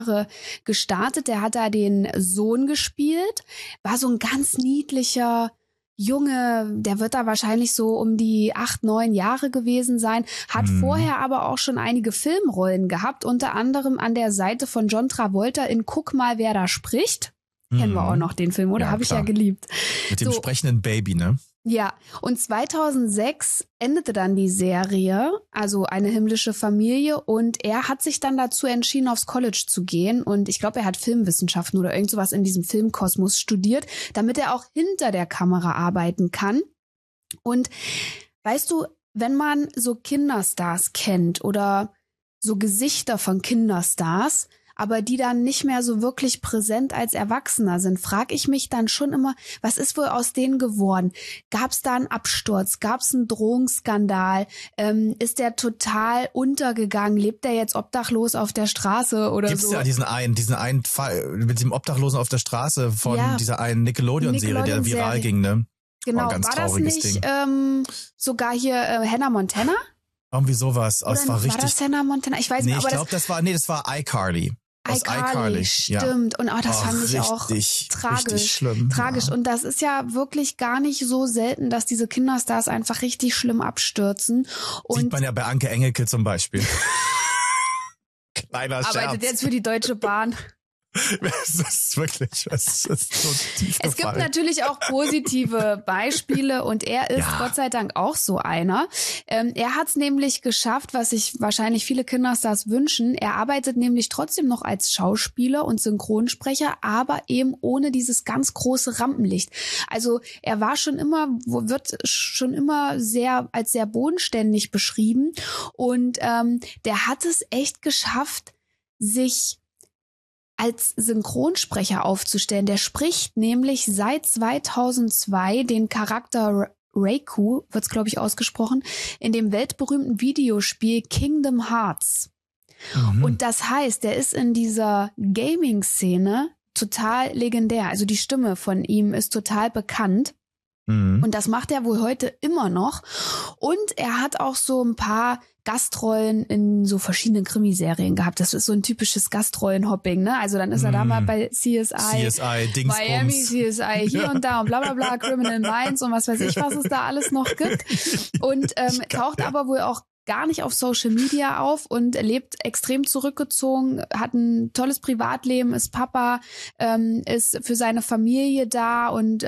gestartet. Der hat da den Sohn gespielt, war so ein ganz niedlicher Junge, der wird da wahrscheinlich so um die 8, 9 Jahre gewesen sein, hat vorher aber auch schon einige Filmrollen gehabt, unter anderem an der Seite von John Travolta in Guck mal, wer da spricht. Kennen wir auch noch den Film, oder? Ja, habe ich ja geliebt. Mit dem sprechenden Baby, ne? Ja, und 2006 endete dann die Serie, also Eine himmlische Familie, und er hat sich dann dazu entschieden, aufs College zu gehen, und ich glaube, er hat Filmwissenschaften oder irgend sowas in diesem Filmkosmos studiert, damit er auch hinter der Kamera arbeiten kann. Und weißt du, wenn man so Kinderstars kennt oder so Gesichter von Kinderstars, aber die dann nicht mehr so wirklich präsent als Erwachsener sind, frage ich mich dann schon immer, was ist wohl aus denen geworden? Gab es da einen Absturz? Gab es einen Drogenskandal? Ist der total untergegangen? Lebt der jetzt obdachlos auf der Straße oder Gibt's so? Gibt's ja diesen einen Fall mit dem Obdachlosen auf der Straße von dieser einen Nickelodeon-Serie, der viral ging, ne? Genau, ganz war das nicht sogar hier Hannah Montana? Irgendwie sowas. Oder war das Hannah Montana? Ich weiß nicht, aber ich glaube, das war iCarly. iCarly, stimmt. Ja. Und das fand ich auch tragisch. Richtig schlimm. Tragisch. Ja. Und das ist ja wirklich gar nicht so selten, dass diese Kinderstars einfach richtig schlimm abstürzen. Und sieht man ja bei Anke Engelke zum Beispiel. Kleiner Scherz. Arbeitet jetzt für die Deutsche Bahn. Das ist wirklich, das ist so tief Es gibt natürlich auch positive Beispiele, und er ist Gott sei Dank auch so einer. Er hat es nämlich geschafft, was sich wahrscheinlich viele Kinderstars wünschen. Er arbeitet nämlich trotzdem noch als Schauspieler und Synchronsprecher, aber eben ohne dieses ganz große Rampenlicht. Also er war wird schon immer als sehr bodenständig beschrieben, und der hat es echt geschafft, sich als Synchronsprecher aufzustellen. Der spricht nämlich seit 2002 den Charakter Reiku, wird's glaube ich ausgesprochen, in dem weltberühmten Videospiel Kingdom Hearts. Und das heißt, der ist in dieser Gaming-Szene total legendär. Also die Stimme von ihm ist total bekannt. Und das macht er wohl heute immer noch. Und er hat auch so ein paar Gastrollen in so verschiedenen Krimiserien gehabt. Das ist so ein typisches Gastrollenhopping, ne? Also dann ist er da mal bei CSI Dingsbums, Miami, CSI hier und da und bla bla bla, Criminal Minds und was weiß ich, was es da alles noch gibt. Und taucht aber wohl auch gar nicht auf Social Media auf und lebt extrem zurückgezogen, hat ein tolles Privatleben, ist Papa, ist für seine Familie da und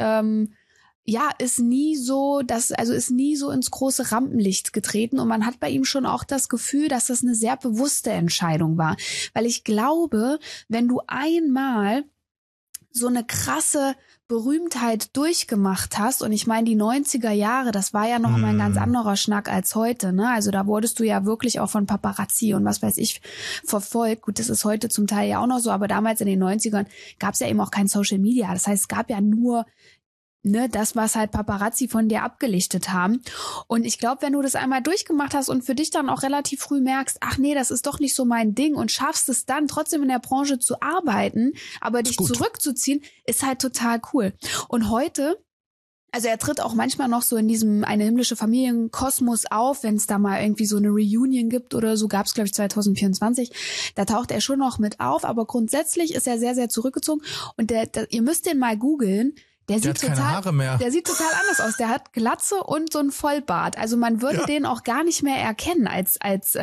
ist nie so ins große Rampenlicht getreten, und man hat bei ihm schon auch das Gefühl, dass das eine sehr bewusste Entscheidung war, weil ich glaube, wenn du einmal so eine krasse Berühmtheit durchgemacht hast, und ich meine, die 90er Jahre, das war ja noch mal ein ganz anderer Schnack als heute, ne? Also da wurdest du ja wirklich auch von Paparazzi und was weiß ich verfolgt. Gut, das ist heute zum Teil ja auch noch so, aber damals in den 90ern gab es ja eben auch kein Social Media. Das heißt, es gab ja nur das, was halt Paparazzi von dir abgelichtet haben. Und ich glaube, wenn du das einmal durchgemacht hast und für dich dann auch relativ früh merkst, ach nee, das ist doch nicht so mein Ding, und schaffst es dann trotzdem in der Branche zu arbeiten, aber dich zurückzuziehen, ist halt total cool. Und heute, also er tritt auch manchmal noch so in diesem Eine himmlische Familienkosmos auf, wenn es da mal irgendwie so eine Reunion gibt oder so, gab es glaube ich 2024, da taucht er schon noch mit auf, aber grundsätzlich ist er sehr, sehr zurückgezogen, und ihr müsst den mal googeln. Der sieht total anders aus. Der hat Glatze und so ein Vollbart. Also man würde den auch gar nicht mehr erkennen als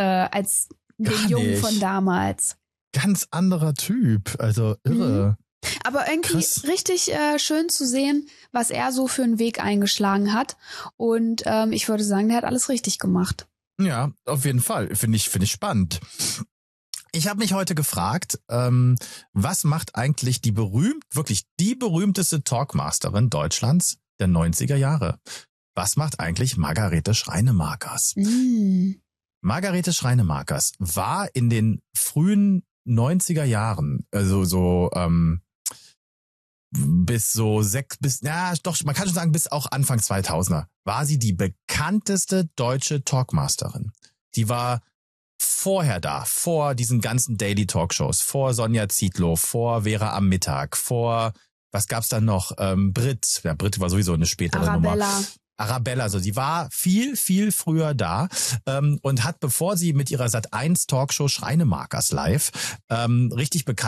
den Jungen von damals. Ganz anderer Typ. Also irre. Aber irgendwie richtig schön zu sehen, was er so für einen Weg eingeschlagen hat. Und ich würde sagen, der hat alles richtig gemacht. Ja, auf jeden Fall. Finde ich spannend. Ich habe mich heute gefragt, was macht eigentlich die berühmteste Talkmasterin Deutschlands der 90er Jahre? Was macht eigentlich Margarete Schreinemakers? Margarete Schreinemakers war in den frühen 90er Jahren, also so bis man kann schon sagen, bis auch Anfang 2000er, war sie die bekannteste deutsche Talkmasterin. Die war vorher da, vor diesen ganzen Daily Talkshows, vor Sonja Zietlow, vor Vera am Mittag, vor, was gab's da noch? Brit war sowieso eine spätere Nummer. Arabella, also sie war viel, viel früher da und hat, bevor sie mit ihrer Sat.1 Talkshow Schreinemakers live richtig bekannt